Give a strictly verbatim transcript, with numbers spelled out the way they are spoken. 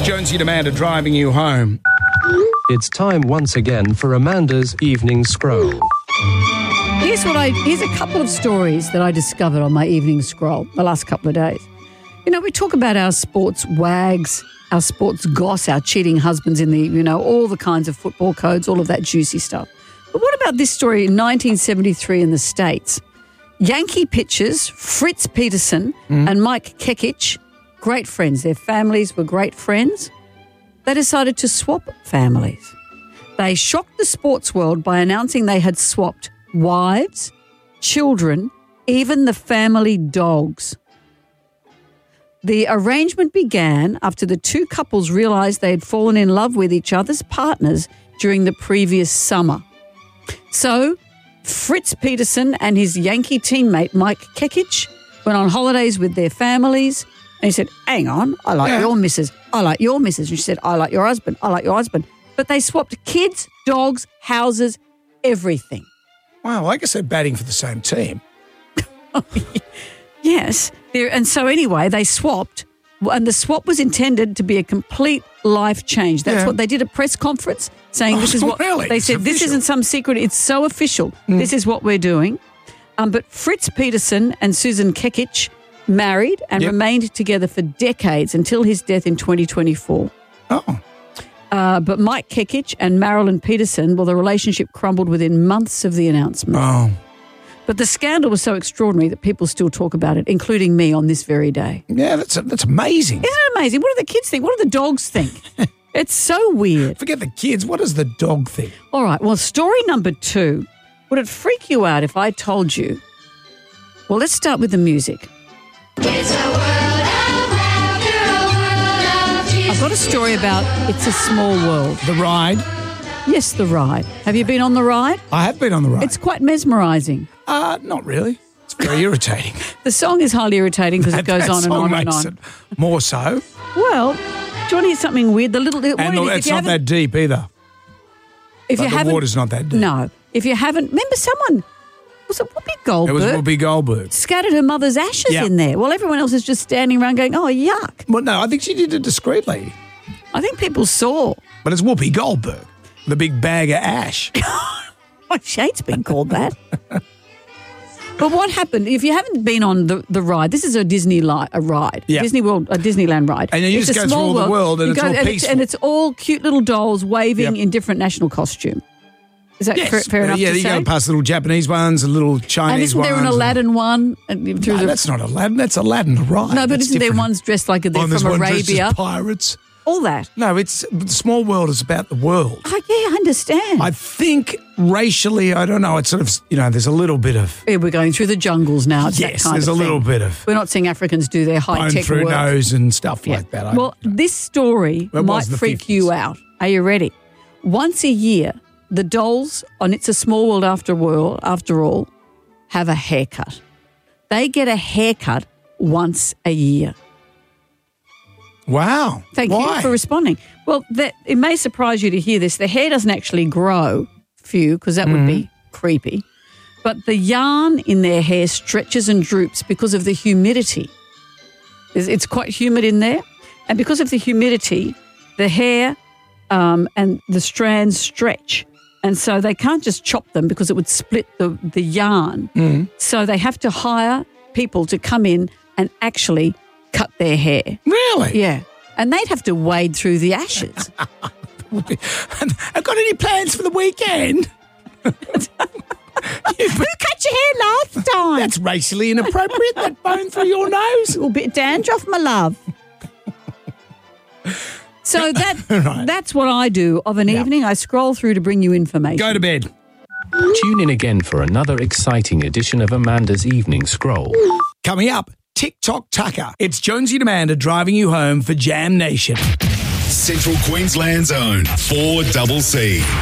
Jonesy and Amanda driving you home. It's time once again for Amanda's Evening Scroll. Here's what I here's a couple of stories that I discovered on my evening scroll the last couple of days. You know, we talk about our sports wags, our sports goss, our cheating husbands in the, you know, all the kinds of football codes, all of that juicy stuff. But what about this story in nineteen seventy-three in the States? Yankee pitchers Fritz Peterson mm. and Mike Kekich, great friends. Their families were great friends. They decided to swap families. They shocked the sports world by announcing they had swapped wives, children, even the family dogs. The arrangement began after the two couples realised they had fallen in love with each other's partners during the previous summer. So Fritz Peterson and his Yankee teammate Mike Kekich went on holidays with their families, and he said, hang on, I like yeah. your missus, I like your missus. And she said, I like your husband, I like your husband. But they swapped kids, dogs, houses, everything. Wow, I guess they're batting for the same team. Yes. And so anyway, they swapped, and the swap was intended to be a complete life change. That's yeah. what they did, a press conference saying oh, this is what really? they it's said. Official. This isn't some secret. It's so official. Mm. This is what we're doing. Um, but Fritz Peterson and Susan Kekich married and yep. remained together for decades until his death in twenty twenty-four. Oh. Uh, but Mike Kekich and Marilyn Peterson, well, the relationship crumbled within months of the announcement. Oh. But the scandal was so extraordinary that people still talk about it, including me on this very day. Yeah, that's that's amazing. Isn't it amazing? What do the kids think? What do the dogs think? It's so weird. Forget the kids. What does the dog think? All right. Well, story number two. Would it freak you out if I told you? Well, let's start with the music. It's a world of laughter, a world of Jesus. I've got a story about It's a Small World. The ride? Yes, the ride. Have you been on the ride? I have been on the ride. It's quite mesmerising. Uh, not really. It's very irritating. The song is highly irritating because it goes on and on and on. It more so. Well, do you want to hear something weird? The little, and the, it's not that deep either. If like you the haven't, water's not that deep. No. If you haven't, remember someone, was it Whoopi Goldberg? It was Whoopi Goldberg. Scattered her mother's ashes yep. in there. Well, everyone else is just standing around going, oh, yuck. Well, no, I think she did it discreetly. I think people saw. But it's Whoopi Goldberg, the big bag of ash. My shade's been called that. But what happened, if you haven't been on the, the ride, this is a Disney li- a ride, yep. Disney World, a Disneyland ride. And you it's just a go small through all the world and you it's go, all and peaceful. It's, and it's all cute little dolls waving yep. in different national costume. Is that yes. fair, fair enough yeah, to you say? go past little Japanese ones, and little Chinese and isn't ones. there an Aladdin one? And through no, the... that's not Aladdin. That's Aladdin the ride. No, but that's isn't different. there ones dressed like they're oh, from one Arabia? As pirates. All that. No, it's the Small World is about the world. Oh, yeah, I understand. I think racially, I don't know, it's sort of, you know, there's a little bit of... Yeah, we're going through the jungles now. It's yes, that kind there's of a thing. little bit of... We're not seeing Africans do their high-tech bone through work. nose and stuff yeah. like that. I Well, this story might freak fifties. You out. Are you ready? Once a year, the dolls on It's a Small World After World, after all, have a haircut. They get a haircut once a year. Wow. Thank Why? you for responding. Well, that, it may surprise you to hear this. The hair doesn't actually grow, few, because that mm-hmm. would be creepy. But the yarn in their hair stretches and droops because of the humidity. It's, it's quite humid in there. And because of the humidity, the hair um, and the strands stretch. And so they can't just chop them because it would split the, the yarn. Mm. So they have to hire people to come in and actually cut their hair. Really? Yeah. And they'd have to wade through the ashes. I've got any plans for the weekend? Who cut your hair last time? That's racially inappropriate, that bone through your nose. A little bit of dandruff, my love. So that right. that's what I do of an yeah. evening. I scroll through to bring you information. Go to bed. Tune in again for another exciting edition of Amanda's Evening Scroll. Coming up, TikTok Tucker. It's Jonesy and Amanda driving you home for Jam Nation. Central Queensland's own four C C.